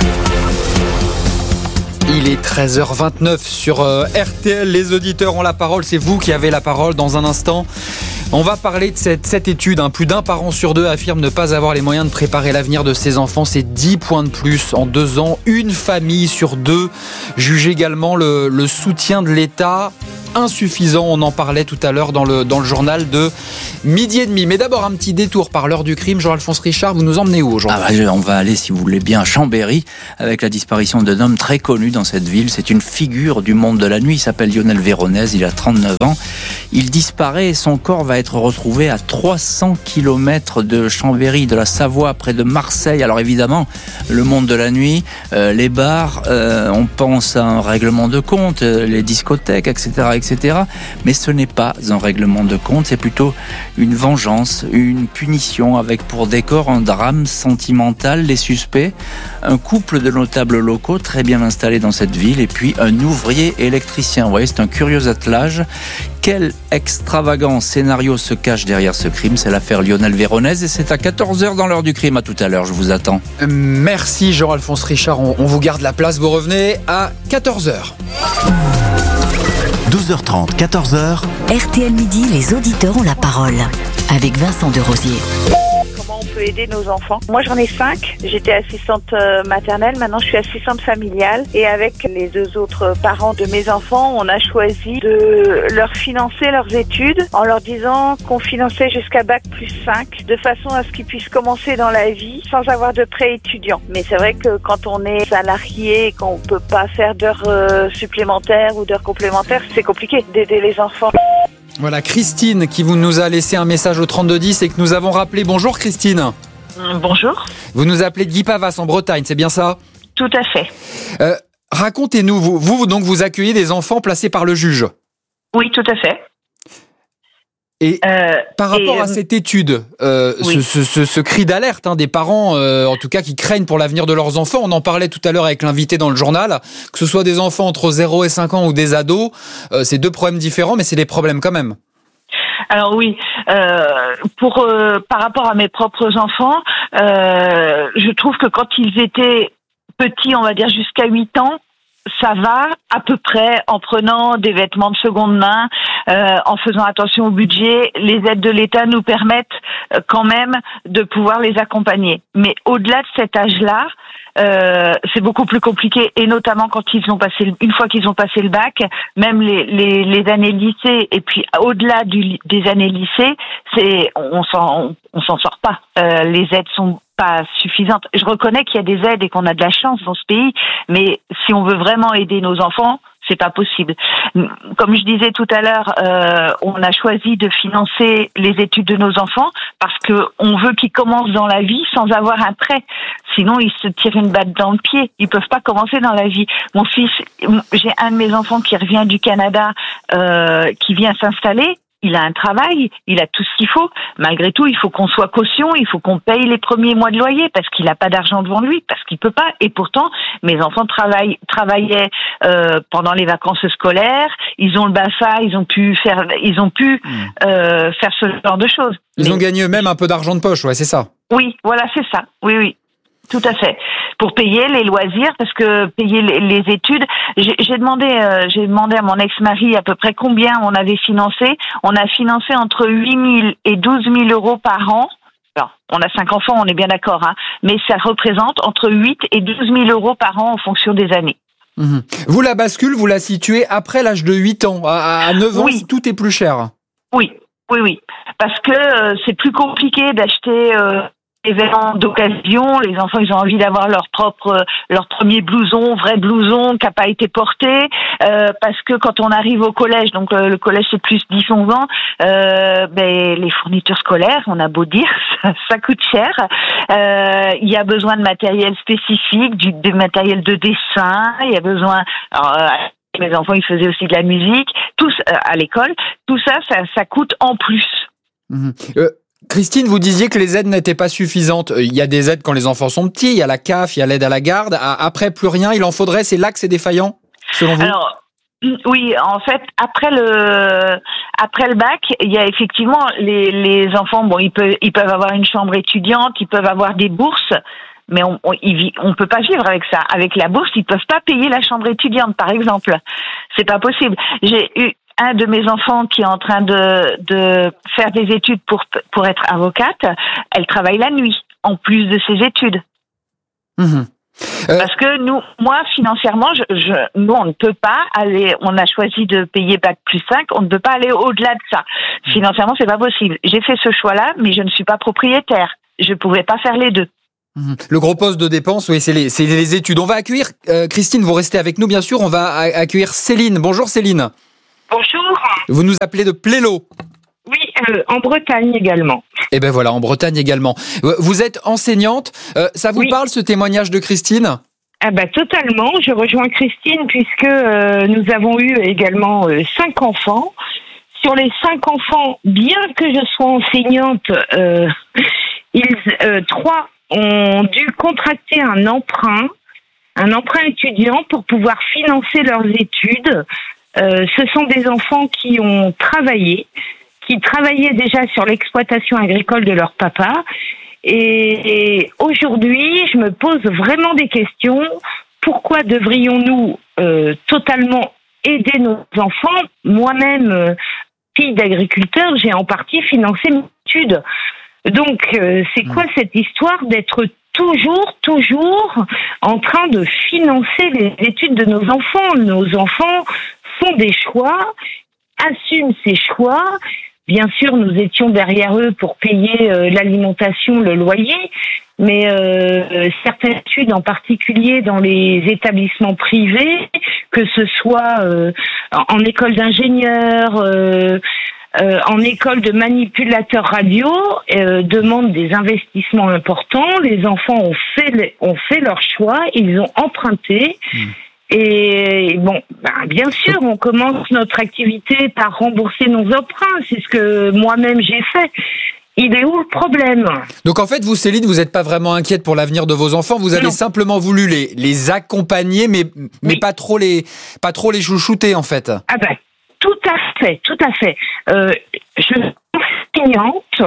[SPEAKER 12] Il est 13h29 sur RTL. Les auditeurs ont la parole. C'est vous qui avez la parole dans un instant. On va parler de cette étude. Plus d'un parent sur deux affirme ne pas avoir les moyens de préparer l'avenir de ses enfants. C'est 10 points de plus en 2 ans. Une famille sur 2 juge également le soutien de l'État insuffisant. On en parlait tout à l'heure dans le journal de 12h30. Mais d'abord un petit détour par l'heure du crime. Jean-Alphonse Richard, vous nous emmenez où aujourd'hui?
[SPEAKER 4] On va aller, si vous voulez bien, à Chambéry, avec la disparition d'un homme très connu dans cette ville. C'est une figure du monde de la nuit. Il s'appelle Lionel Véronèse. Il a 39 ans. Il disparaît et son corps va être retrouvé à 300 km de Chambéry, de la Savoie, près de Marseille. Alors évidemment, le monde de la nuit, les bars, on pense à un règlement de compte, les discothèques, etc., etc. Mais ce n'est pas un règlement de compte, c'est plutôt une vengeance, une punition avec pour décor un drame sentimental. Les suspects, un couple de notables locaux très bien installés dans cette ville et puis un ouvrier électricien. Vous voyez, c'est un curieux attelage. Quel extravagant scénario se cache derrière ce crime? C'est l'affaire Lionel Véronèse et c'est à 14h dans l'heure du crime. À tout à l'heure, je vous attends.
[SPEAKER 12] Merci Jean-Alphonse Richard, on vous garde la place, vous revenez à 14h.
[SPEAKER 7] 12h30, 14h.
[SPEAKER 14] RTL Midi, les auditeurs ont la parole. Avec Vincent de Rosier.
[SPEAKER 30] Comment on peut aider nos enfants? Moi j'en ai 5, j'étais assistante maternelle, maintenant je suis assistante familiale et avec les 2 autres parents de mes enfants, on a choisi de leur financer leurs études en leur disant qu'on finançait jusqu'à Bac+5 de façon à ce qu'ils puissent commencer dans la vie sans avoir de prêt étudiant. Mais c'est vrai que quand on est salarié et qu'on peut pas faire d'heures supplémentaires ou d'heures complémentaires, c'est compliqué d'aider les enfants.
[SPEAKER 12] Voilà, Christine qui nous a laissé un message au 3210 et que nous avons rappelé. Bonjour Christine.
[SPEAKER 30] Bonjour.
[SPEAKER 12] Vous nous appelez de Guy Pavas en Bretagne, c'est bien ça?
[SPEAKER 30] Tout à fait.
[SPEAKER 12] Racontez-nous, vous accueillez des enfants placés par le juge?
[SPEAKER 30] Oui, tout à fait.
[SPEAKER 12] Et par rapport à cette étude,
[SPEAKER 30] oui.
[SPEAKER 12] ce cri d'alerte des parents, en tout cas qui craignent pour l'avenir de leurs enfants, on en parlait tout à l'heure avec l'invité dans le journal, que ce soit des enfants entre 0 et 5 ans ou des ados, c'est 2 problèmes différents, mais c'est des problèmes quand même.
[SPEAKER 30] Alors oui, par rapport à mes propres enfants, je trouve que quand ils étaient petits, on va dire jusqu'à 8 ans, ça va à peu près en prenant des vêtements de seconde main, en faisant attention au budget. Les aides de l'État nous permettent quand même de pouvoir les accompagner. Mais au-delà de cet âge-là, c'est beaucoup plus compliqué, et notamment quand une fois qu'ils ont passé le bac, même les années lycée, et puis au-delà des années lycée, on s'en sort pas. Les aides sont pas suffisantes. Je reconnais qu'il y a des aides et qu'on a de la chance dans ce pays, mais si on veut vraiment aider nos enfants, c'est pas possible. Comme je disais tout à l'heure, on a choisi de financer les études de nos enfants parce que on veut qu'ils commencent dans la vie sans avoir un prêt. Sinon, ils se tirent une balle dans le pied. Ils peuvent pas commencer dans la vie. Mon fils, j'ai un de mes enfants qui revient du Canada, qui vient s'installer. Il a un travail, il a tout ce qu'il faut. Malgré tout, il faut qu'on soit caution, il faut qu'on paye les premiers mois de loyer parce qu'il n'a pas d'argent devant lui, parce qu'il peut pas. Et pourtant, mes enfants travaillaient pendant les vacances scolaires. Ils ont le BAFA, ils ont pu faire ce genre de choses.
[SPEAKER 12] Ils ont gagné eux-mêmes un peu d'argent de poche, ouais, c'est ça.
[SPEAKER 30] Oui, voilà, c'est ça. Oui. Tout à fait. Pour payer les loisirs, parce que payer les études, j'ai demandé à mon ex-mari à peu près combien on avait financé. On a financé entre 8 000 et 12 000 euros par an. Alors, on a 5 enfants, on est bien d'accord, hein, mais ça représente entre 8 et 12 000 euros par an en fonction des années.
[SPEAKER 12] Mmh. Vous, la bascule, vous la situez après l'âge de 8 ans. À 9 ans, oui. Tout est plus cher.
[SPEAKER 30] Oui. Parce que c'est plus compliqué d'acheter des vêtements d'occasion. Les enfants, ils ont envie d'avoir leur premier blouson, vrai blouson qui n'a pas été porté. Parce que quand on arrive au collège, donc le collège c'est plus 10-11 ans, les fournitures scolaires, on a beau dire, ça coûte cher. Il y a besoin de matériel spécifique, du matériel de dessin. Il y a besoin... mes enfants, ils faisaient aussi de la musique, tous à l'école. Tout ça coûte en plus.
[SPEAKER 12] Mmh. Christine, vous disiez que les aides n'étaient pas suffisantes. Il y a des aides quand les enfants sont petits, il y a la CAF, il y a l'aide à la garde. Après, plus rien, il en faudrait. C'est là que c'est défaillant, selon vous?
[SPEAKER 30] Alors, oui, en fait, après le bac, il y a effectivement les enfants. Bon, ils peuvent avoir une chambre étudiante, ils peuvent avoir des bourses. Mais on peut pas vivre avec ça. Avec la bourse, ils peuvent pas payer la chambre étudiante, par exemple. C'est pas possible. J'ai eu un de mes enfants qui est en train de faire des études pour être avocate. Elle travaille la nuit, en plus de ses études. Mmh. Parce que moi, financièrement, nous, on ne peut pas aller, on a choisi de payer Bac plus 5, on ne peut pas aller au-delà de ça. Financièrement, c'est pas possible. J'ai fait ce choix-là, mais je ne suis pas propriétaire. Je pouvais pas faire les deux.
[SPEAKER 12] Le gros poste de dépense, oui, c'est les études. On va accueillir, Christine, vous restez avec nous, bien sûr. On va accueillir Céline. Bonjour Céline.
[SPEAKER 2] Bonjour.
[SPEAKER 12] Vous nous appelez de Plélo.
[SPEAKER 2] Oui, en Bretagne également.
[SPEAKER 12] Et ben voilà, en Bretagne également. Vous êtes enseignante. Ça vous parle, ce témoignage de Christine ?
[SPEAKER 2] Ah bah totalement. Je rejoins Christine puisque nous avons eu également 5 enfants. Sur les 5 enfants, bien que je sois enseignante, 3 ont dû contracter un emprunt étudiant pour pouvoir financer leurs études. Ce sont des enfants qui travaillaient déjà sur l'exploitation agricole de leur papa. Et aujourd'hui, je me pose vraiment des questions. Pourquoi devrions-nous totalement aider nos enfants ? Moi-même, fille d'agriculteur, j'ai en partie financé mes études. Donc, c'est quoi cette histoire d'être toujours en train de financer les études de nos enfants ? Nos enfants font des choix, assument ces choix. Bien sûr, nous étions derrière eux pour payer l'alimentation, le loyer, mais certaines études, en particulier dans les établissements privés, que ce soit en école d'ingénieur, en école de manipulateur radio, demandent des investissements importants. Les enfants ont fait leur choix, ils ont emprunté. Et bon, bien sûr, on commence notre activité par rembourser nos emprunts. C'est ce que moi-même j'ai fait. Il est où le problème ?
[SPEAKER 12] Donc en fait, vous, Céline, vous n'êtes pas vraiment inquiète pour l'avenir de vos enfants. Vous avez simplement voulu les accompagner, mais pas trop les chouchouter, en fait.
[SPEAKER 2] Ah ben, tout à fait. Je suis enseignante.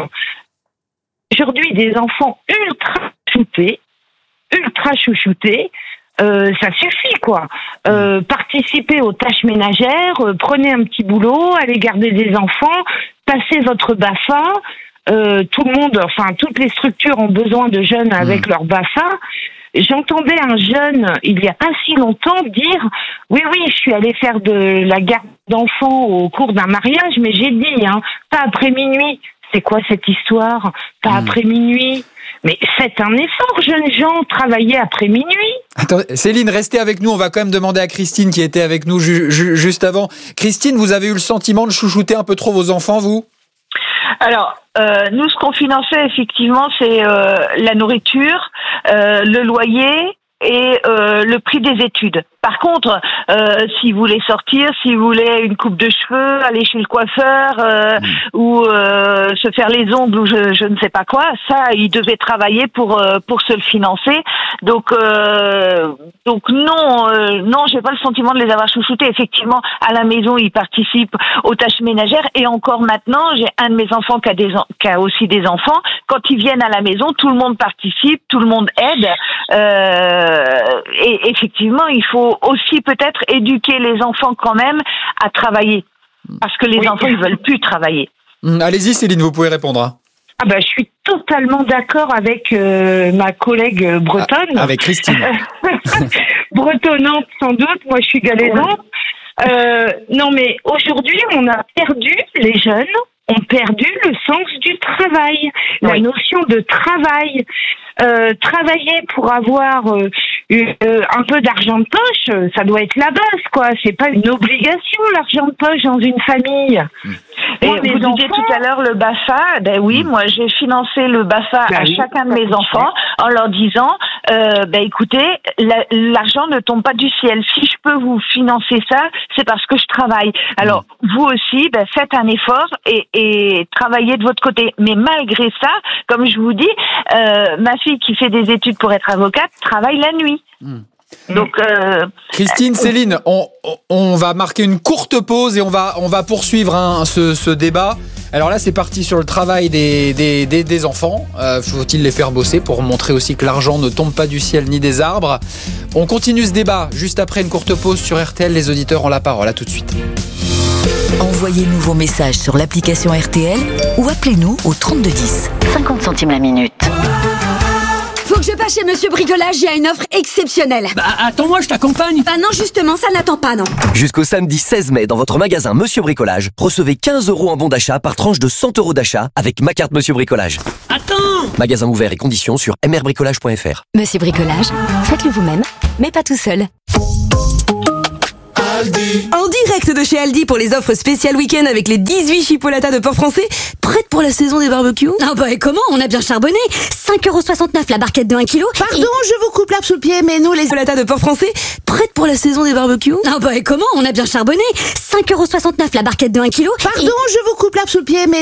[SPEAKER 2] Aujourd'hui, des enfants ultra chouchoutés. ça suffit, quoi. Participez aux tâches ménagères, prenez un petit boulot, allez garder des enfants, passez votre BAFA. Tout le monde, enfin toutes les structures ont besoin de jeunes avec leur BAFA. J'entendais un jeune, il y a pas si longtemps, dire « Oui, je suis allé faire de la garde d'enfants au cours d'un mariage, mais j'ai dit, pas après minuit. » C'est quoi cette histoire? Pas après minuit? Mais faites un effort, jeunes gens, travaillez après minuit.
[SPEAKER 12] Attends, Céline, restez avec nous. On va quand même demander à Christine qui était avec nous juste avant. Christine, vous avez eu le sentiment de chouchouter un peu trop vos enfants, vous?
[SPEAKER 30] Alors, nous, ce qu'on finançait, effectivement, c'est la nourriture, le loyer et le prix des études. Par contre, si vous voulez sortir, si vous voulez une coupe de cheveux, aller chez le coiffeur ou se faire les ongles ou je ne sais pas quoi, ça, il devait travailler pour se le financer. Donc non, j'ai pas le sentiment de les avoir chouchoutés. Effectivement, à la maison, ils participent aux tâches ménagères et encore maintenant, j'ai un de mes enfants qui a aussi des enfants. Quand ils viennent à la maison, tout le monde participe, tout le monde aide. Et effectivement, il faut aussi peut-être éduquer les enfants quand même à travailler. Parce que les enfants, ils veulent plus travailler.
[SPEAKER 12] Allez-y Céline, vous pouvez répondre.
[SPEAKER 2] Je suis totalement d'accord avec ma collègue bretonne.
[SPEAKER 12] Avec Christine.
[SPEAKER 2] Bretonnante sans doute, moi je suis galaisante. Non mais aujourd'hui, on a perdu, les jeunes ont perdu le sens du travail, la notion de travail. Travailler pour avoir un peu d'argent de poche, ça doit être la base, quoi. C'est pas une obligation, l'argent de poche dans une famille.
[SPEAKER 30] Et vous disiez tout à l'heure le BAFA. Ben oui, moi j'ai financé le BAFA à chacun de mes enfants en leur disant, écoutez, l'argent ne tombe pas du ciel. Si je peux vous financer ça, c'est parce que je travaille. Alors vous aussi, faites un effort et travaillez de votre côté. Mais malgré ça, comme je vous dis, ma fille qui fait des études pour être avocate travaille la nuit. Donc,
[SPEAKER 12] Christine, Céline, on va marquer une courte pause et on va poursuivre ce débat. Alors là, c'est parti sur le travail des enfants. Faut-il les faire bosser pour montrer aussi que l'argent ne tombe pas du ciel ni des arbres? On continue ce débat juste après une courte pause sur RTL. Les auditeurs ont la parole. À tout de suite.
[SPEAKER 14] Envoyez-nous vos messages sur l'application RTL ou appelez-nous au 3210. 50 centimes la minute.
[SPEAKER 26] Faut que je passe chez Monsieur Bricolage, il y a une offre exceptionnelle.
[SPEAKER 8] Attends-moi, je t'accompagne.
[SPEAKER 26] Non, justement, ça n'attend pas, non.
[SPEAKER 28] Jusqu'au samedi 16 mai, dans votre magasin Monsieur Bricolage, recevez 15 € en bon d'achat par tranche de 100 € d'achat avec ma carte Monsieur Bricolage.
[SPEAKER 8] Attends!
[SPEAKER 28] Magasin ouvert et conditions sur mrbricolage.fr.
[SPEAKER 14] Monsieur Bricolage, faites-le vous-même, mais pas tout seul.
[SPEAKER 9] En direct de chez Aldi pour les offres spéciales week-end avec les 18 chipolatas de porc français, prêtes pour la saison des barbecues.
[SPEAKER 26] Et comment? On a bien charbonné. 5,69 € la barquette de 1 kg.
[SPEAKER 9] Pardon, je vous coupe l'herbe sous le pied, mais nous les chipolatas de porc français, prêtes pour la saison des barbecues.
[SPEAKER 26] Et comment? On a bien charbonné. 5,69 € la barquette de 1 kg.
[SPEAKER 9] Pardon, je vous coupe l'herbe sous le pied, mais